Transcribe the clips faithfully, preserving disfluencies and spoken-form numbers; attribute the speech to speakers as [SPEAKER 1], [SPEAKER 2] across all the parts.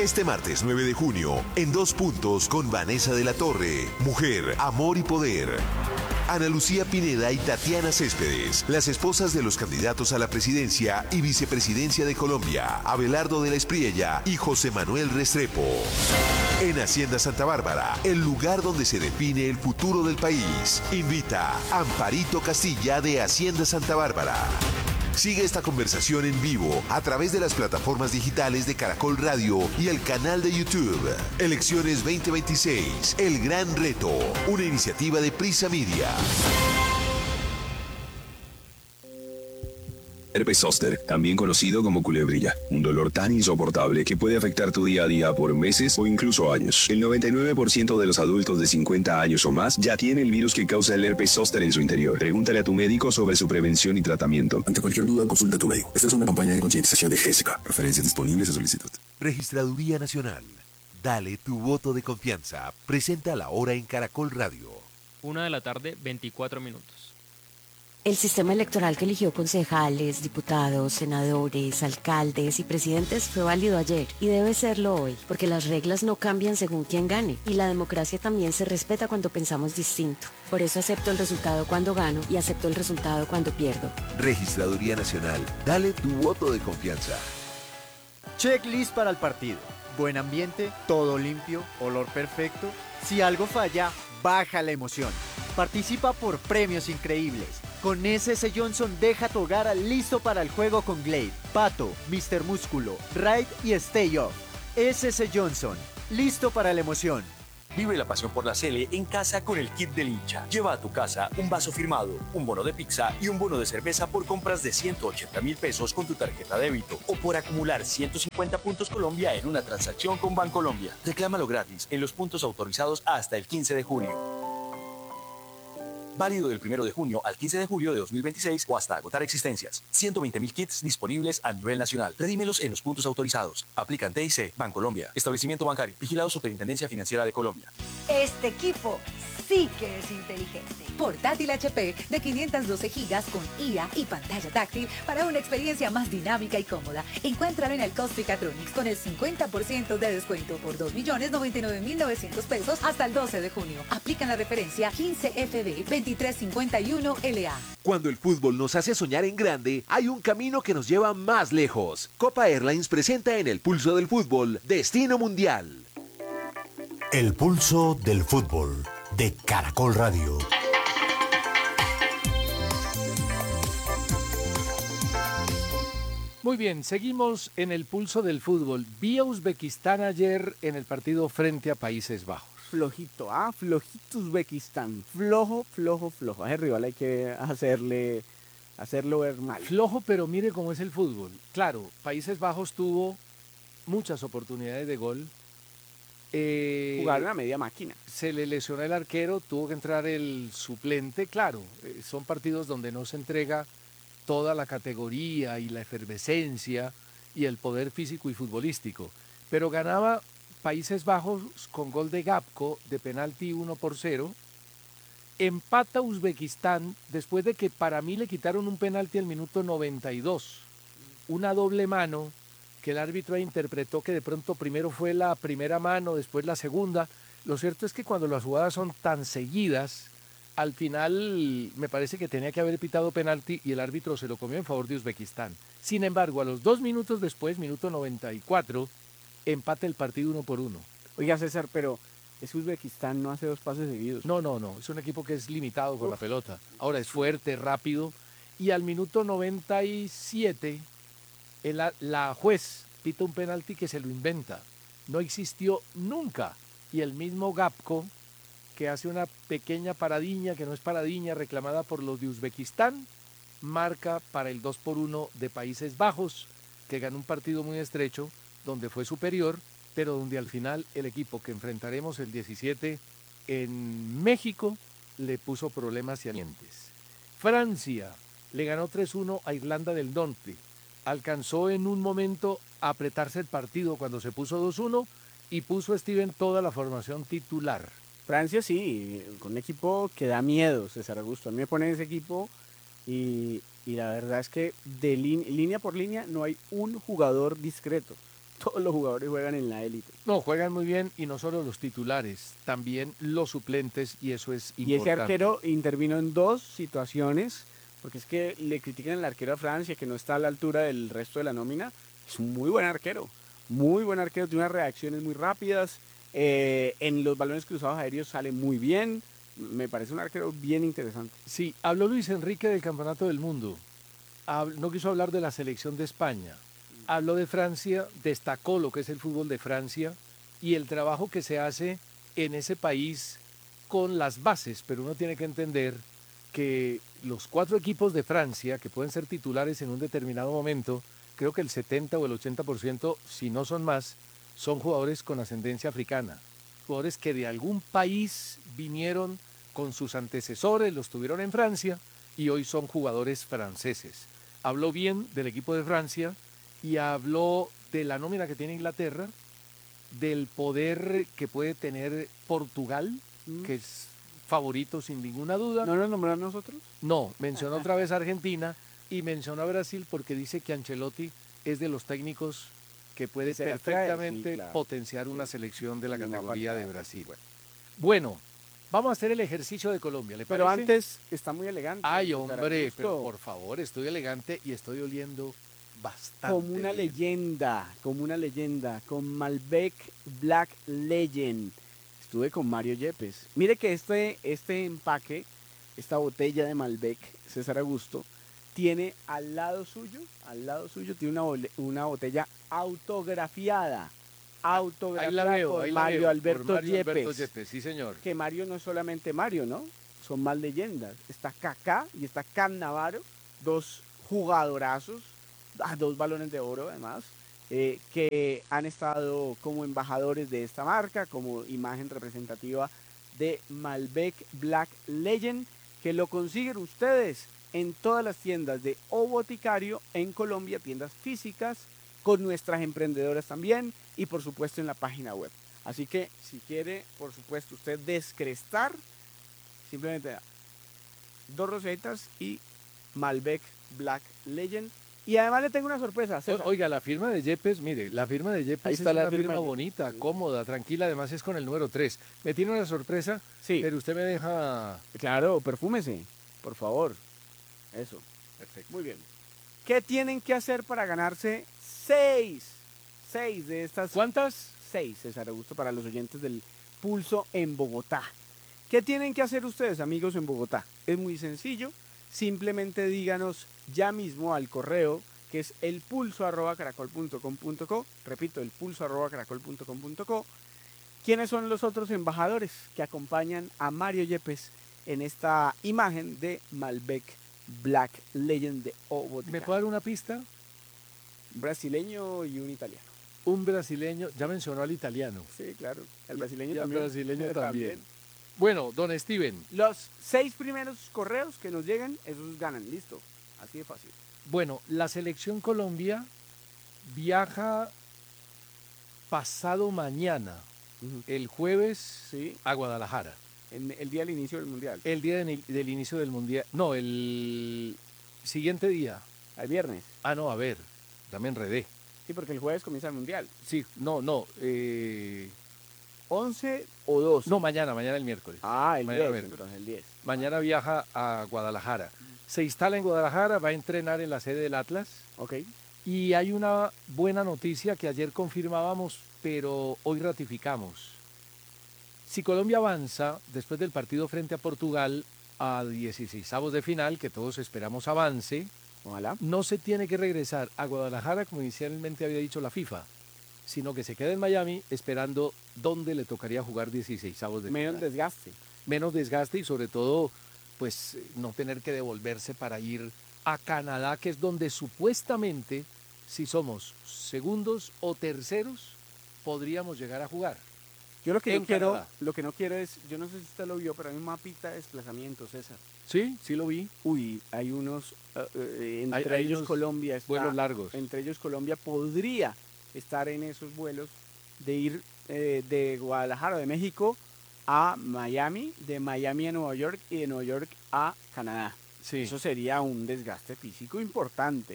[SPEAKER 1] Este martes nueve de junio, en Dos Puntos con Vanessa de la Torre, Mujer, Amor y Poder. Ana Lucía Pineda y Tatiana Céspedes, las esposas de los candidatos a la presidencia y vicepresidencia de Colombia, Abelardo de la Espriella y José Manuel Restrepo. En Hacienda Santa Bárbara, el lugar donde se define el futuro del país. Invita Amparito Castilla de Hacienda Santa Bárbara. Sigue esta conversación en vivo a través de las plataformas digitales de Caracol Radio y el canal de YouTube. Elecciones veinte veintiséis, El Gran Reto, una iniciativa de Prisa Media.
[SPEAKER 2] Herpes zóster, también conocido como culebrilla, un dolor tan insoportable que puede afectar tu día a día por meses o incluso años. El noventa y nueve por ciento de los adultos de cincuenta años o más ya tiene el virus que causa el herpes zóster en su interior. Pregúntale a tu médico sobre su prevención y tratamiento.
[SPEAKER 3] Ante cualquier duda, consulta a tu médico. Esta es una campaña de concientización de Gésica. Referencias disponibles a solicitud.
[SPEAKER 1] Registraduría Nacional. Dale tu voto de confianza. Presenta la hora en Caracol Radio.
[SPEAKER 4] Una de la tarde, veinticuatro minutos.
[SPEAKER 5] El sistema electoral que eligió concejales, diputados, senadores, alcaldes y presidentes fue válido ayer y debe serlo hoy, porque las reglas no cambian según quién gane y la democracia también se respeta cuando pensamos distinto. Por eso acepto el resultado cuando gano y acepto el resultado cuando pierdo.
[SPEAKER 1] Registraduría Nacional. Dale tu voto de confianza.
[SPEAKER 6] Checklist para el partido. Buen ambiente, todo limpio, olor perfecto. Si algo falla, baja la emoción. Participa por premios increíbles. Con S S Johnson deja tu hogar listo para el juego con Glade, Pato, míster Músculo, Raid y Stay Off. S S Johnson, listo para la emoción.
[SPEAKER 7] Vive la pasión por la Sele en casa con el kit del hincha. Lleva a tu casa un vaso firmado, un bono de pizza y un bono de cerveza por compras de ciento ochenta mil pesos con tu tarjeta débito o por acumular ciento cincuenta puntos Colombia en una transacción con Bancolombia. Reclámalo gratis en los puntos autorizados hasta el quince de junio. Válido del primero de junio al quince de julio de dos mil veintiséis o hasta agotar existencias. ciento veinte mil kits disponibles a nivel nacional. Redímelos en los puntos autorizados. Aplican T I C, Bancolombia. Establecimiento bancario. Vigilado Superintendencia Financiera de Colombia.
[SPEAKER 8] Este equipo sí que es inteligente. Portátil H P de quinientos doce gigas con I A y pantalla táctil para una experiencia más dinámica y cómoda. Encuéntralo en el Costicatronics con el cincuenta por ciento de descuento por dos millones noventa y nueve mil novecientos pesos hasta el doce de junio. Aplican la referencia quince F B veintitrés cincuenta y uno L A.
[SPEAKER 1] Cuando el fútbol nos hace soñar en grande, hay un camino que nos lleva más lejos. Copa Airlines presenta en el Pulso del Fútbol Destino Mundial.
[SPEAKER 9] El Pulso del Fútbol de Caracol Radio.
[SPEAKER 10] Muy bien, seguimos en el Pulso del Fútbol. Vi a Uzbekistán ayer en el partido frente a Países Bajos.
[SPEAKER 11] Flojito, ah, flojito Uzbekistán. Flojo, flojo, flojo. A ese rival hay que hacerle, hacerlo ver mal.
[SPEAKER 10] Flojo, pero mire cómo es el fútbol. Claro, Países Bajos tuvo muchas oportunidades de gol. Eh,
[SPEAKER 11] Jugaron a media máquina.
[SPEAKER 10] Se le lesionó el arquero, tuvo que entrar el suplente. Claro, eh, son partidos donde no se entrega toda la categoría y la efervescencia y el poder físico y futbolístico. Pero ganaba Países Bajos con gol de Gapco de penalti uno por cero. Empata Uzbekistán después de que para mí le quitaron un penalti al minuto noventa y dos. Una doble mano que el árbitro interpretó que de pronto primero fue la primera mano, después la segunda. Lo cierto es que cuando las jugadas son tan seguidas, al final me parece que tenía que haber pitado penalti y el árbitro se lo comió en favor de Uzbekistán. Sin embargo, a los dos minutos después, minuto noventa y cuatro, empata el partido uno por uno.
[SPEAKER 11] Oiga, César, pero ese Uzbekistán no hace dos pases seguidos.
[SPEAKER 10] No, no, no. Es un equipo que es limitado con Uf. la pelota. Ahora es fuerte, rápido. Y al minuto noventa y siete, el, la juez pita un penalti que se lo inventa. No existió nunca. Y el mismo Gapco, que hace una pequeña paradiña, que no es paradiña, reclamada por los de Uzbekistán, marca para el dos por uno de Países Bajos, que ganó un partido muy estrecho, donde fue superior, pero donde al final el equipo que enfrentaremos el diecisiete en México le puso problemas y alientes. Francia le ganó tres uno a Irlanda del Norte. Alcanzó en un momento a apretarse el partido cuando se puso dos uno y puso a Steven toda la formación titular.
[SPEAKER 11] Francia sí, con un equipo que da miedo, César Augusto. A mí me ponen ese equipo y, y la verdad es que de línea por línea no hay un jugador discreto. todos los jugadores juegan en la élite.
[SPEAKER 10] No, juegan muy bien y no solo los titulares, también los suplentes y eso es importante.
[SPEAKER 11] Y ese arquero intervino en dos situaciones, porque es que le critican al arquero a Francia que no está a la altura del resto de la nómina. Es un muy buen arquero, muy buen arquero, tiene unas reacciones muy rápidas, eh, en los balones cruzados aéreos sale muy bien, me parece un arquero bien interesante.
[SPEAKER 10] Sí, habló Luis Enrique del Campeonato del Mundo, Hab- no quiso hablar de la selección de España, habló de Francia, destacó lo que es el fútbol de Francia y el trabajo que se hace en ese país con las bases, pero uno tiene que entender que los cuatro equipos de Francia que pueden ser titulares en un determinado momento, creo que el setenta o el ochenta por ciento, si no son más, son jugadores con ascendencia africana, jugadores que de algún país vinieron con sus antecesores, los tuvieron en Francia y hoy son jugadores franceses. Habló bien del equipo de Francia y habló de la nómina que tiene Inglaterra, del poder que puede tener Portugal, mm. que es favorito sin ninguna duda.
[SPEAKER 11] ¿No nos nombró a nosotros?
[SPEAKER 10] No, mencionó otra vez a Argentina y mencionó a Brasil porque dice que Ancelotti es de los técnicos que puede
[SPEAKER 11] Se
[SPEAKER 10] perfectamente
[SPEAKER 11] sí, claro.
[SPEAKER 10] potenciar una selección de la
[SPEAKER 11] Sí,
[SPEAKER 10] categoría
[SPEAKER 11] no,
[SPEAKER 10] de Brasil. Bueno, vamos a hacer el ejercicio de Colombia, ¿le
[SPEAKER 11] Pero
[SPEAKER 10] parece?
[SPEAKER 11] antes está muy elegante.
[SPEAKER 10] Ay,
[SPEAKER 11] Para
[SPEAKER 10] hombre,
[SPEAKER 11] gusto.
[SPEAKER 10] pero por favor, estoy elegante y estoy oliendo bastante
[SPEAKER 11] Como una
[SPEAKER 10] bien.
[SPEAKER 11] leyenda, como una leyenda, con Malbec Black Legend. Estuve con Mario Yepes. Mire que este, este empaque, esta botella de Malbec, César Augusto, tiene al lado suyo, al lado suyo tiene una, bole- una botella autografiada. Autografiada
[SPEAKER 10] Ahí la veo,
[SPEAKER 11] por
[SPEAKER 10] ahí la
[SPEAKER 11] Mario
[SPEAKER 10] veo,
[SPEAKER 11] Alberto
[SPEAKER 10] por Mario Alberto
[SPEAKER 11] Yepes.
[SPEAKER 10] Yepes, sí señor.
[SPEAKER 11] Que Mario no es solamente Mario, ¿no? Son más leyendas. Está Kaká y está Cam Navarro, dos jugadorazos, ah, dos balones de oro además, eh, que han estado como embajadores de esta marca, como imagen representativa de Malbec Black Legend, que lo consiguen ustedes en todas las tiendas de O Boticario en Colombia, tiendas físicas, con nuestras emprendedoras también y por supuesto en la página web. Así que si quiere, por supuesto, usted descrestar, simplemente da dos rosetas y Malbec Black Legend. Y además le tengo una sorpresa, César.
[SPEAKER 10] O- Oiga, la firma de Yepes, mire, la firma de Yepes
[SPEAKER 11] Ahí está
[SPEAKER 10] es
[SPEAKER 11] la
[SPEAKER 10] una
[SPEAKER 11] firma
[SPEAKER 10] firma
[SPEAKER 11] de-
[SPEAKER 10] bonita, cómoda, tranquila, además es con el número tres. Me tiene una sorpresa,
[SPEAKER 11] Sí.
[SPEAKER 10] pero usted me deja...
[SPEAKER 11] Claro, perfúmese, por favor. Eso.
[SPEAKER 10] Perfecto.
[SPEAKER 11] Muy bien. ¿Qué tienen que hacer para ganarse seis? Seis de estas.
[SPEAKER 10] ¿Cuántas?
[SPEAKER 11] Seis, César Augusto, para los oyentes del Pulso en Bogotá. ¿Qué tienen que hacer ustedes, amigos, en Bogotá? Es muy sencillo. Simplemente díganos ya mismo al correo, que es elpulso arroba caracol punto com punto co. Repito, elpulso arroba caracol punto com punto co. ¿Quiénes son los otros embajadores que acompañan a Mario Yepes en esta imagen de Malbec Black Legend de O Boticario?
[SPEAKER 10] ¿Me puede dar una pista?
[SPEAKER 11] Un brasileño y un italiano.
[SPEAKER 10] Un brasileño, ya mencionó al italiano.
[SPEAKER 11] Sí, claro. El brasileño
[SPEAKER 10] Y al
[SPEAKER 11] también.
[SPEAKER 10] brasileño también. Bueno, don Steven.
[SPEAKER 11] Los seis primeros correos que nos lleguen, esos ganan. Listo. Así de fácil.
[SPEAKER 10] Bueno, la selección Colombia viaja pasado mañana,
[SPEAKER 11] Ujú.
[SPEAKER 10] el jueves,
[SPEAKER 11] Sí.
[SPEAKER 10] a Guadalajara.
[SPEAKER 11] En el día del inicio del mundial.
[SPEAKER 10] El día de ni- del inicio del mundial. No, el siguiente día.
[SPEAKER 11] El viernes.
[SPEAKER 10] Ah, no, a ver, ya me enredé.
[SPEAKER 11] Sí, porque el jueves comienza el mundial.
[SPEAKER 10] Sí, no, no. eh,
[SPEAKER 11] once o doce.
[SPEAKER 10] no, mañana, mañana el miércoles.
[SPEAKER 11] Ah, el
[SPEAKER 10] Mañana
[SPEAKER 11] diez.
[SPEAKER 10] miércoles.
[SPEAKER 11] Entonces, el diez.
[SPEAKER 10] Mañana viaja a Guadalajara. Se instala en Guadalajara, va a entrenar en la sede del Atlas.
[SPEAKER 11] Ok.
[SPEAKER 10] Y hay una buena noticia que ayer confirmábamos, pero hoy ratificamos. Si Colombia avanza después del partido frente a Portugal a dieciseisavos de final, que todos esperamos avance,
[SPEAKER 11] Ojalá.
[SPEAKER 10] no se tiene que regresar a Guadalajara como inicialmente había dicho la FIFA, sino que se queda en Miami esperando dónde le tocaría jugar dieciseisavos de
[SPEAKER 11] Menos
[SPEAKER 10] final.
[SPEAKER 11] desgaste.
[SPEAKER 10] Menos desgaste y sobre todo, pues no tener que devolverse para ir a Canadá, que es donde supuestamente, si somos segundos o terceros, podríamos llegar a jugar.
[SPEAKER 11] Yo lo que no
[SPEAKER 10] En
[SPEAKER 11] quiero,
[SPEAKER 10] Canadá.
[SPEAKER 11] lo que no quiero es, yo no sé si usted lo vio, pero hay un mapita de desplazamiento, César.
[SPEAKER 10] Sí, sí lo vi.
[SPEAKER 11] Uy, hay unos, eh, eh, entre
[SPEAKER 10] Hay- hay
[SPEAKER 11] ellos
[SPEAKER 10] unos
[SPEAKER 11] Colombia está,
[SPEAKER 10] vuelos largos.
[SPEAKER 11] entre ellos Colombia podría estar en esos vuelos de ir eh, de Guadalajara, de México, a Miami, de Miami a Nueva York y de Nueva York a Canadá.
[SPEAKER 10] Sí.
[SPEAKER 11] Eso sería un desgaste físico importante.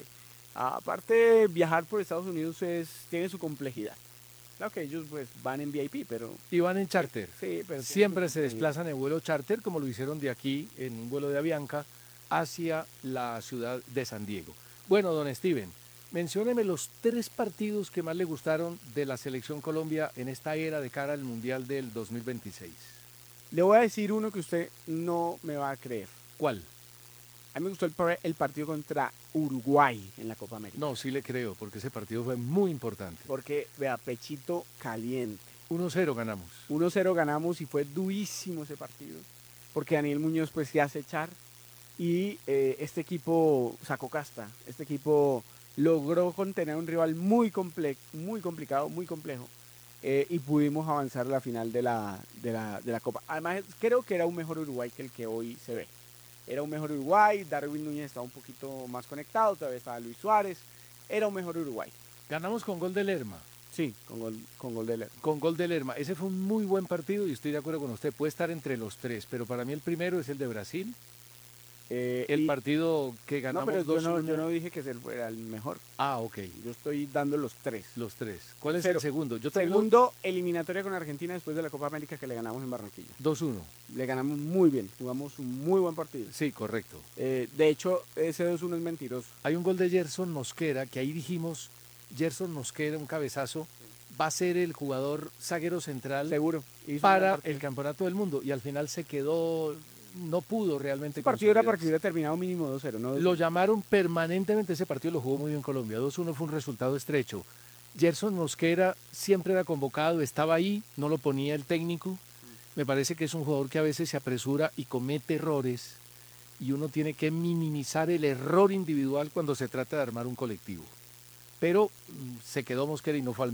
[SPEAKER 11] Aparte, viajar por Estados Unidos es, tiene su complejidad. Claro que ellos pues van en V I P, pero...
[SPEAKER 10] Y van en charter.
[SPEAKER 11] Sí, pero...
[SPEAKER 10] Siempre se desplazan en vuelo charter, como lo hicieron de aquí, en un vuelo de Avianca, hacia la ciudad de San Diego. Bueno, don Steven, mencióneme los tres partidos que más le gustaron de la Selección Colombia en esta era de cara al Mundial del dos mil veintiséis.
[SPEAKER 11] Le voy a decir uno que usted no me va a creer.
[SPEAKER 10] ¿Cuál?
[SPEAKER 11] A mí me gustó el, par- el partido contra Uruguay en la Copa América.
[SPEAKER 10] No, sí le creo, porque ese partido fue muy importante.
[SPEAKER 11] Porque, vea, pechito caliente.
[SPEAKER 10] uno cero ganamos.
[SPEAKER 11] uno cero ganamos y fue durísimo ese partido. Porque Daniel Muñoz pues se hace echar. Y eh, este equipo sacó casta. Este equipo logró contener a un rival muy, comple muy complicado, muy complejo. Eh, y pudimos avanzar a la final de la, de, la, de la Copa. Además, creo que era un mejor Uruguay que el que hoy se ve. Era un mejor Uruguay, Darwin Núñez estaba un poquito más conectado, todavía estaba Luis Suárez. Era un mejor Uruguay.
[SPEAKER 10] Ganamos con gol de Lerma.
[SPEAKER 11] Sí, con gol, con gol de Lerma.
[SPEAKER 10] Con gol de Lerma. Ese fue un muy buen partido y estoy de acuerdo con usted. Puede estar entre los tres, pero para mí el primero es el de Brasil.
[SPEAKER 11] Eh,
[SPEAKER 10] el
[SPEAKER 11] y-
[SPEAKER 10] partido que ganamos
[SPEAKER 11] No, pero yo
[SPEAKER 10] dos
[SPEAKER 11] no,
[SPEAKER 10] uno.
[SPEAKER 11] yo no dije que ese fuera el mejor.
[SPEAKER 10] Ah, ok.
[SPEAKER 11] Yo estoy dando los tres.
[SPEAKER 10] Los tres. ¿Cuál es
[SPEAKER 11] Pero,
[SPEAKER 10] el segundo? Yo tengo
[SPEAKER 11] Segundo, eliminatoria con Argentina después de la Copa América que le ganamos en Barranquilla.
[SPEAKER 10] dos uno.
[SPEAKER 11] Le ganamos muy bien, jugamos un muy buen partido.
[SPEAKER 10] Sí, correcto.
[SPEAKER 11] Eh, de hecho, ese dos uno es mentiroso.
[SPEAKER 10] Hay un gol de Gerson Mosquera que ahí dijimos, Gerson Mosquera, un cabezazo, va a ser el jugador zaguero central
[SPEAKER 11] Seguro. Hizo un gran
[SPEAKER 10] para
[SPEAKER 11] partido.
[SPEAKER 10] el campeonato del mundo y al final se quedó, no pudo realmente.
[SPEAKER 11] Ese partido era para que
[SPEAKER 10] consolidarse.
[SPEAKER 11] hubiera terminado mínimo dos cero, ¿no?
[SPEAKER 10] Lo llamaron permanentemente, ese partido lo jugó muy bien Colombia, dos uno fue un resultado estrecho. Gerson Mosquera siempre era convocado, estaba ahí, no lo ponía el técnico. Me parece que es un jugador que a veces se apresura y comete errores y uno tiene que minimizar el error individual cuando se trata de armar un colectivo. Pero mm, se quedó Mosquera y no fue al